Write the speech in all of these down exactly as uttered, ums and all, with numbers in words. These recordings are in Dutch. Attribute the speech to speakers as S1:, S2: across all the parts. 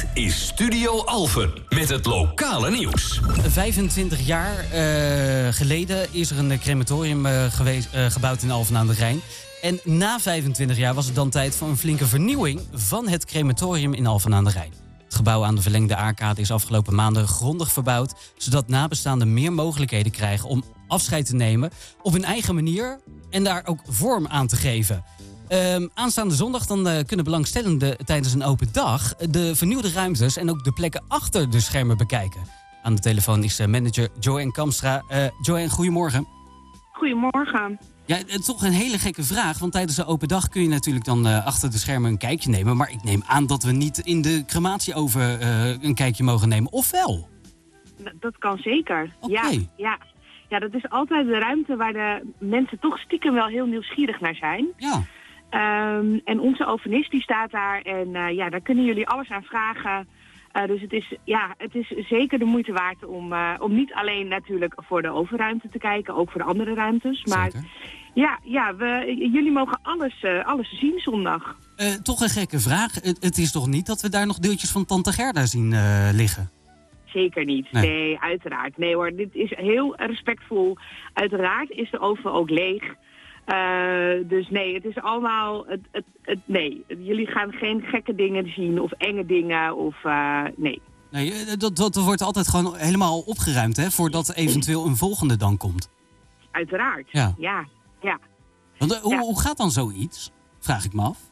S1: Dit is Studio Alphen met het lokale nieuws.
S2: vijfentwintig jaar uh, geleden is er een crematorium uh, geweest, uh, gebouwd in Alphen aan de Rijn. En na vijfentwintig jaar was het dan tijd voor een flinke vernieuwing van het crematorium in Alphen aan de Rijn. Het gebouw aan de verlengde Aarkade is afgelopen maanden grondig verbouwd, zodat nabestaanden meer mogelijkheden krijgen om afscheid te nemen op hun eigen manier en daar ook vorm aan te geven. Um, aanstaande zondag dan uh, kunnen belangstellenden tijdens een open dag de vernieuwde ruimtes en ook de plekken achter de schermen bekijken. Aan de telefoon is uh, manager Joanne Kamstra. Uh, Joanne, goedemorgen.
S3: Goedemorgen.
S2: Ja, het is toch een hele gekke vraag, want tijdens een open dag kun je natuurlijk dan uh, achter de schermen een kijkje nemen. Maar ik neem aan dat we niet in de crematieoven uh, een kijkje mogen nemen, of wel?
S3: Dat kan zeker.
S2: Okay.
S3: Ja, ja. ja, dat is altijd de ruimte waar de mensen toch stiekem wel heel nieuwsgierig naar zijn.
S2: Ja.
S3: Um, en onze ovenist die staat daar en uh, ja, daar kunnen jullie alles aan vragen. Uh, dus het is, ja, het is zeker de moeite waard om, uh, om niet alleen natuurlijk voor de ovenruimte te kijken, ook voor de andere ruimtes. Maar
S2: Zeker.
S3: ja, ja we, jullie mogen alles, uh, alles zien zondag.
S2: Uh, toch een gekke vraag. Het, het is toch niet dat we daar nog deeltjes van Tante Gerda zien uh, liggen?
S3: Zeker niet.
S2: Nee.
S3: nee, uiteraard. Nee hoor, dit is heel respectvol. Uiteraard is de oven ook leeg. Uh, dus nee, het is allemaal... Het, het, het, nee, jullie gaan geen gekke dingen zien of enge dingen of... Uh, nee.
S2: Nee, dat, dat wordt altijd gewoon helemaal opgeruimd, hè? Voordat eventueel een volgende dan komt.
S3: Uiteraard,
S2: Ja.
S3: ja. ja.
S2: Want, uh, hoe,
S3: Ja.
S2: hoe gaat dan zoiets? Vraag ik me af.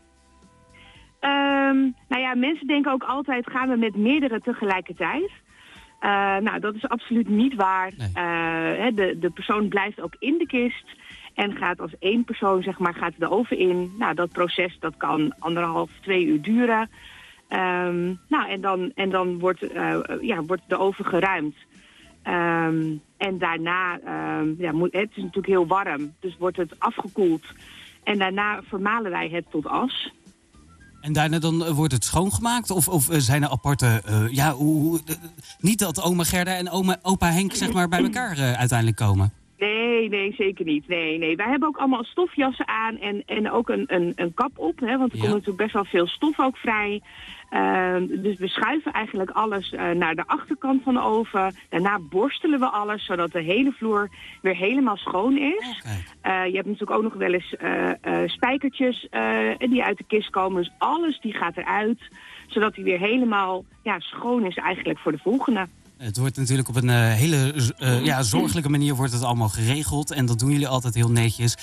S3: Um, nou ja, mensen denken ook altijd, gaan we met meerdere tegelijkertijd? Uh, nou, dat is absoluut niet waar.
S2: Nee.
S3: Uh, de, de persoon blijft ook in de kist en gaat als één persoon, zeg maar, gaat de oven in. Nou, dat proces, dat kan anderhalf, twee uur duren. Um, nou, en dan, en dan wordt, uh, ja, wordt de oven geruimd. Um, en daarna, um, ja, moet, het is natuurlijk heel warm, dus wordt het afgekoeld. En daarna vermalen wij het tot as.
S2: En daarna dan uh, wordt het schoongemaakt? Of, of uh, zijn er aparte... Uh, ja, hoe, hoe, uh, niet dat oma Gerda en oma, opa Henk zeg maar bij elkaar uh, uiteindelijk komen?
S3: Nee, nee, zeker niet. Nee, nee. Wij hebben ook allemaal stofjassen aan en, en ook een, een, een kap op. Hè, want er
S2: Ja.
S3: komt natuurlijk best wel veel stof ook vrij. Uh, dus we schuiven eigenlijk alles uh, naar de achterkant van de oven. Daarna borstelen we alles, zodat de hele vloer weer helemaal schoon is.
S2: Okay.
S3: Uh, je hebt natuurlijk ook nog wel eens uh, uh, spijkertjes uh, die uit de kist komen. Dus alles die gaat eruit, zodat hij weer helemaal ja, schoon is eigenlijk voor de volgende.
S2: Het wordt natuurlijk op een uh, hele uh, ja, zorgelijke manier wordt het allemaal geregeld. En dat doen jullie altijd heel netjes.